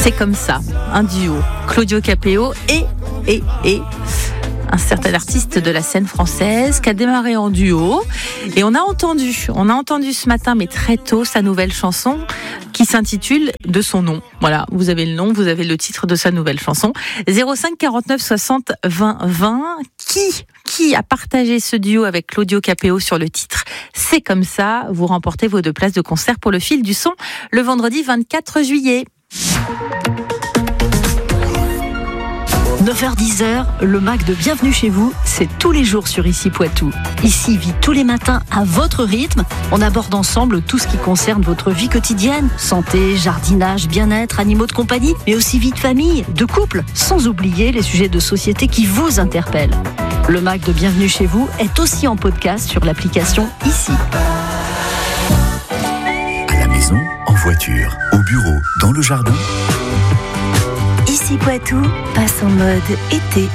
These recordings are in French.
C'est comme ça, un duo, Claudio Capéo et un certain artiste de la scène française qui a démarré en duo. Et on a entendu ce matin, mais très tôt, sa nouvelle chanson qui s'intitule De son nom. Voilà, vous avez le nom, vous avez le titre de sa nouvelle chanson. 05 49 60 20 20. Qui a partagé ce duo avec Claudio Capéo sur le titre C'est comme ça. Vous remportez vos 2 places de concert pour le Fil du Son le vendredi 24 juillet. 9h-10h, le MAC de Bienvenue chez vous, c'est tous les jours sur Ici Poitou. Ici vit tous les matins à votre rythme. On aborde ensemble tout ce qui concerne votre vie quotidienne. Santé, jardinage, bien-être, animaux de compagnie, mais aussi vie de famille, de couple, sans oublier les sujets de société qui vous interpellent. Le MAC de Bienvenue chez vous est aussi en podcast sur l'application Ici. À la maison, en voiture, au bureau, dans le jardin. Ici Poitou passe en mode été.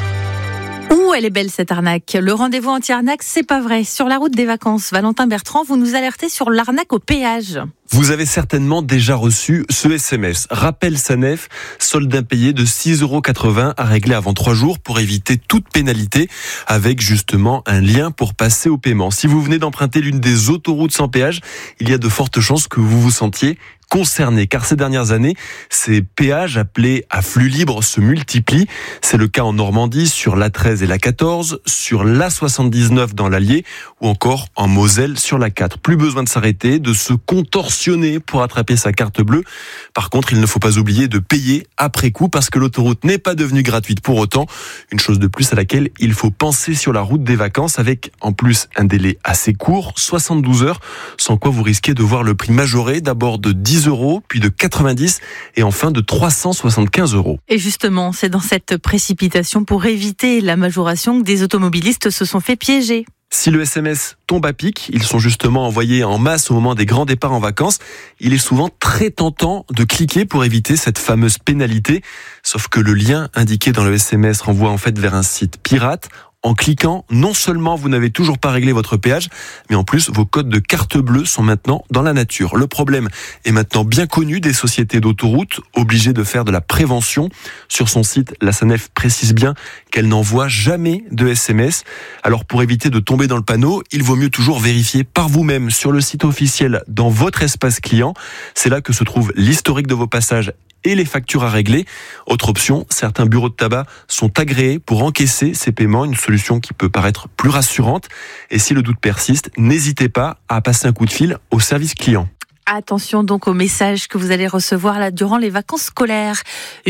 Ouh, elle est belle cette arnaque. Le rendez-vous anti-arnaque, c'est pas vrai. Sur la route des vacances, Valentin Bertrand, vous nous alertez sur l'arnaque au péage. Vous avez certainement déjà reçu ce SMS. Rappel SANEF, solde impayé de 6,80 € à régler avant 3 jours pour éviter toute pénalité, avec justement un lien pour passer au paiement. Si vous venez d'emprunter l'une des autoroutes sans péage, il y a de fortes chances que vous vous sentiez concerné, car ces dernières années, ces péages appelés à flux libre se multiplient. C'est le cas en Normandie, sur l'A13 et l'A14, sur l'A79 dans l'Allier, ou encore en Moselle sur l'A4. Plus besoin de s'arrêter, de se contorsionner pour attraper sa carte bleue. Par contre, il ne faut pas oublier de payer après coup, parce que l'autoroute n'est pas devenue gratuite pour autant. Une chose de plus à laquelle il faut penser sur la route des vacances, avec en plus un délai assez court, 72 heures, sans quoi vous risquez de voir le prix majoré, d'abord de 10 €, puis de 90 et enfin de 375 €. Et justement, c'est dans cette précipitation pour éviter la majoration que des automobilistes se sont fait piéger. Si le SMS tombe à pic, ils sont justement envoyés en masse au moment des grands départs en vacances. Il est souvent très tentant de cliquer pour éviter cette fameuse pénalité. Sauf que le lien indiqué dans le SMS renvoie en fait vers un site pirate. En cliquant, non seulement vous n'avez toujours pas réglé votre péage, mais en plus vos codes de carte bleue sont maintenant dans la nature. Le problème est maintenant bien connu des sociétés d'autoroutes, obligées de faire de la prévention. Sur son site, la SANEF précise bien qu'elle n'envoie jamais de SMS. Alors pour éviter de tomber dans le panneau, il vaut mieux toujours vérifier par vous-même sur le site officiel dans votre espace client. C'est là que se trouve l'historique de vos passages et les factures à régler. Autre option, certains bureaux de tabac sont agréés pour encaisser ces paiements, une solution qui peut paraître plus rassurante. Et si le doute persiste, n'hésitez pas à passer un coup de fil au service client. Attention donc aux messages que vous allez recevoir là durant les vacances scolaires.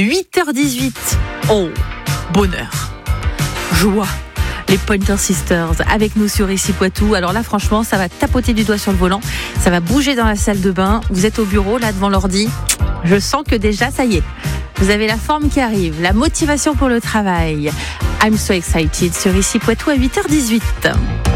8h18. Oh, bonheur, joie. Les Pointer Sisters avec nous sur Ici Poitou. Alors là, franchement, ça va tapoter du doigt sur le volant. Ça va bouger dans la salle de bain. Vous êtes au bureau, là, devant l'ordi. Je sens que déjà, ça y est. Vous avez la forme qui arrive, la motivation pour le travail. I'm so excited sur Ici Poitou à 8h18.